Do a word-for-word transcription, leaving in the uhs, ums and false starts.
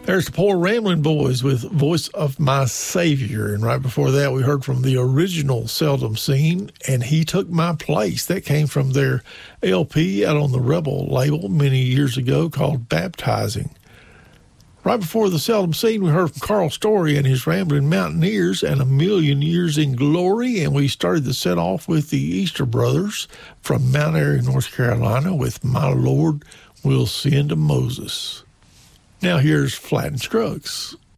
There's the Poor Rambling Boys with Voice of My Savior. And right before that, we heard from the original Seldom Seen, and He Took My Place. That came from their L P out on the Rebel label many years ago called Baptizing. Right before the Seldom Seen, we heard from Carl Story and his Rambling Mountaineers and A Million Years in Glory. And we started the set off with the Easter Brothers from Mount Airy, North Carolina with My Lord Will Send to Moses. Now here's Flatt and Scruggs.